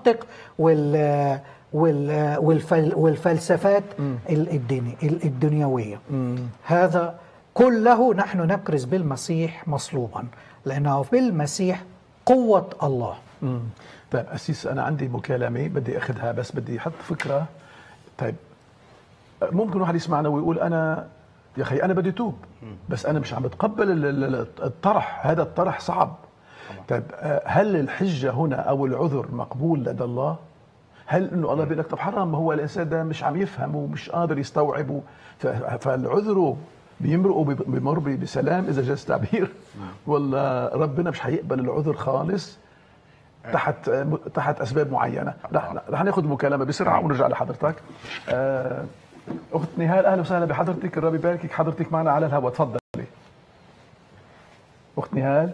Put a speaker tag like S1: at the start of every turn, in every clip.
S1: المنطق والفلسفات الدنيوية. هذا كله نحن نكرز بالمسيح مصلوبا، لأنه في المسيح قوة الله.
S2: طيب أسيس، أنا عندي مكالمة بدي أخذها، بس بدي أحط فكرة. طيب ممكن واحد يسمعنا ويقول أنا يا أخي أنا بدي توب، بس أنا مش عم بتقبل الطرح، هذا الطرح صعب. طيب هل الحجة هنا أو العذر مقبول لدى الله؟ هل إنه الله بيقول لك طب حرام، هو الإنسان ده مش عم يفهم ومش قادر يستوعبه، فالعذر بيمر بسلام إذا جاز التعبير، ولا ربنا مش هيقبل العذر خالص تحت أسباب معينة؟ رح ناخذ مكالمة بسرعة ونرجع لحضرتك. أخت نهال، أهلا وسهلا بحضرتك، الرب يباركك، حضرتك معنا على الهواء، تفضلي أخت نهال.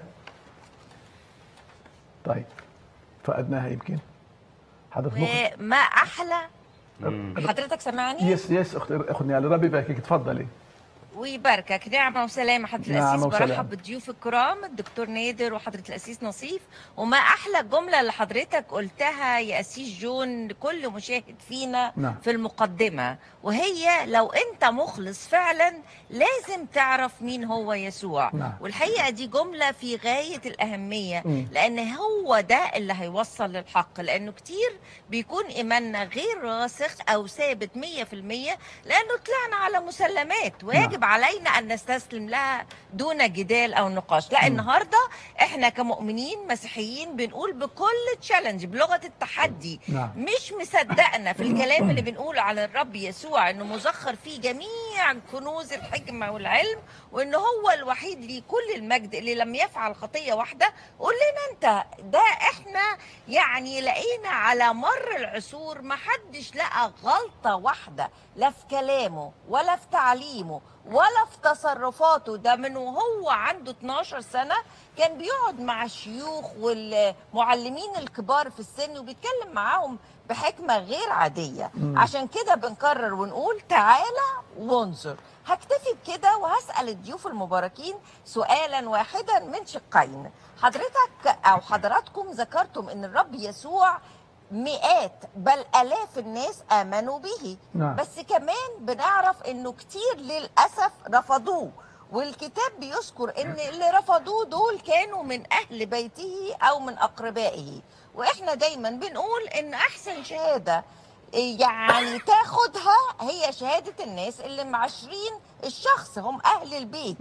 S2: طيب فقدناها يمكن حضرتك.
S3: ما أحلى حضرتك سمعني؟
S2: يس أخت نهال، الرب يباركك، تفضلي.
S3: ويباركك. نعمة وسلامة حضرة الأسيس، برحب بالضيوف الكرام الدكتور نادر وحضرة الأسيس نصيف. وما أحلى الجملة اللي حضرتك قلتها يا أسيس جون لكل مشاهد فينا في المقدمة، وهي لو أنت مخلص فعلا لازم تعرف مين هو يسوع. والحقيقة دي جملة في غاية الأهمية، لأن هو ده اللي هيوصل للحق، لأنه كتير بيكون إيماننا غير راسخ أو ثابت 100%، لأنه طلعنا على مسلمات ويجب علينا أن نستسلم لها دون جدال أو نقاش. لا، النهاردة إحنا كمؤمنين مسيحيين بنقول بكل تشالنج، بلغة التحدي، مش مصدقنا في الكلام اللي بنقوله على الرب يسوع إنه مزخر فيه جميع كنوز الحكمة والعلم، وإنه هو الوحيد ليه كل المجد اللي لم يفعل خطية واحدة. قول لنا أنت ده. إحنا يعني لقينا على مر العصور ما حدش لقى غلطة واحدة، لا في كلامه ولا في تعليمه ولا في تصرفاته. ده من وهو عنده 12 سنة كان بيقعد مع الشيوخ والمعلمين الكبار في السن وبيتكلم معاهم بحكمة غير عادية. عشان كده بنكرر ونقول تعالى وانظر. هكتفي بكده وهسأل الضيوف المباركين سؤالا واحدا من شقين. حضرتك أو حضراتكم ذكرتم أن الرب يسوع مئات بل آلاف الناس آمنوا به، بس كمان بنعرف انه كتير للأسف رفضوه، والكتاب بيذكر ان اللي رفضوه دول كانوا من أهل بيته أو من أقربائه. وإحنا دايما بنقول ان أحسن شهادة يعني تاخدها هي شهادة الناس اللي معاشرين الشخص، هم أهل البيت.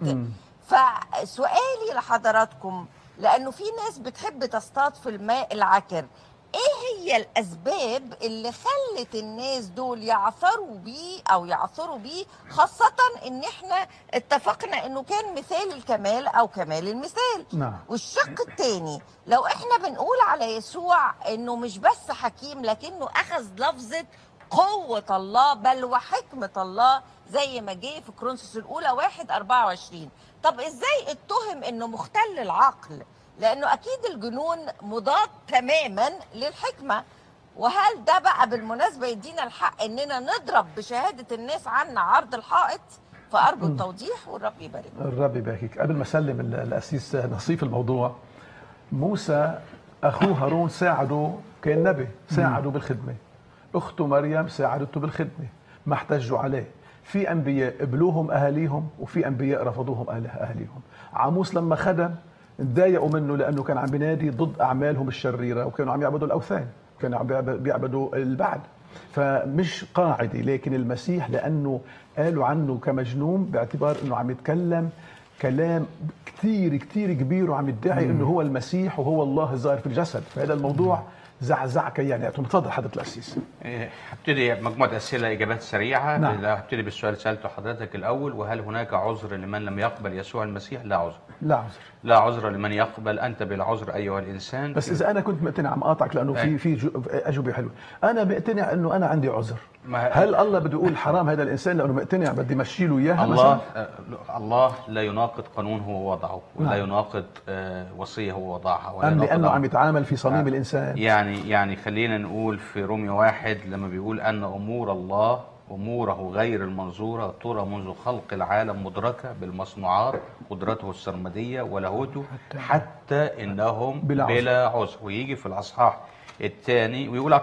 S3: فسؤالي لحضراتكم، لأنه في ناس بتحب تصطاد في الماء العكر، ايه هي الاسباب اللي خلت الناس دول يعثروا بيه خاصة ان احنا اتفقنا انه كان مثال الكمال او كمال المثال. والشق الثاني، لو احنا بنقول على يسوع انه مش بس حكيم لكنه اخذ لفظة قوة الله بل وحكمة الله زي ما جه في كورنثوس الاولى 1:24، طب ازاي اتهم انه مختل العقل؟ لأنه أكيد الجنون مضاد تماما للحكمة. وهل ده بقى بالمناسبة يدينا الحق إننا نضرب بشهادة الناس عنا عرض الحائط؟ فأرجو التوضيح والرب يبارك.
S2: الرب يباركك. قبل ما أسلم الأسيس نصيف الموضوع، موسى أخوه هارون ساعده، كان نبي ساعده بالخدمة، أخته مريم ساعدته بالخدمة، ما احتجوا عليه. في أنبياء قبلوهم أهاليهم وفي أنبياء رفضوهم أهاليهم. عاموس لما خدم تضايقوا منه لانه كان عم بينادي ضد اعمالهم الشريره، وكانوا عم يعبدوا الاوثان، كانوا عم بيعبدوا البعل. فمش قاعده، لكن المسيح لانه قالوا عنه كمجنون باعتبار انه عم يتكلم كلام كثير كثير كبير، وعم يدعي انه هو المسيح وهو الله الظاهر في الجسد. فهذا الموضوع زعزع كياناتهم. تفضل حضرة الأسيس.
S4: هبتدي مجموعة أسئلة إجابات سريعة. هبتدي بالسؤال سألته حضرتك الأول، وهل هناك عذر لمن لم يقبل يسوع المسيح؟ لا عذر.
S2: لا عذر.
S4: لا عذر لمن يقبل. أنت بالعذر أيها الإنسان.
S2: بس إذا أنا كنت مقتنع، عم أقاطعك لأنه في أجوبة حلوة، أنا مقتنع إنه أنا عندي عذر، هل الله بده يقول حرام هذا الإنسان لأنه مقتنع بدي مشي له إياها؟
S4: الله لا يناقض قانون هو وضعه، ولا يناقض وصية هو وضعها،
S2: أم لأنه عم يتعامل في صميم الإنسان؟
S4: يعني خلينا نقول في رومية 1 لما بيقول أن أمور الله أموره غير المنظورة ترى منذ خلق العالم مدركة بالمصنوعات، قدرته السرمدية ولاهوته حتى إنهم بلا عذر. ويجي في الأصحاح الثاني، ويقول